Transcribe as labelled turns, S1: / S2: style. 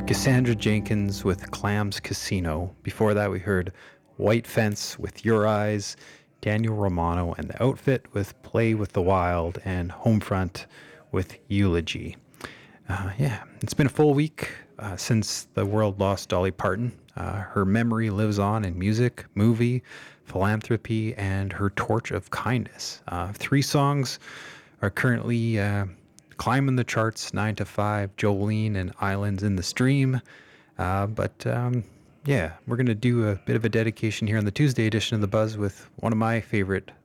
S1: Cassandra Jenkins with Clams Casino. Before that, we heard White Fence with Your Eyes, Daniel Romano and the Outfit with Play with the Wild, and Homefront with Eulogy. Yeah, it's been a full week since the world lost Dolly Parton. Her memory lives on in music, movie, philanthropy, and her torch of kindness. Three songs are currently climbing the charts: 9 to 5, Jolene, and Islands in the Stream. But yeah, we're going to do a bit of a dedication here on the Tuesday edition of The Buzz with one of my favorite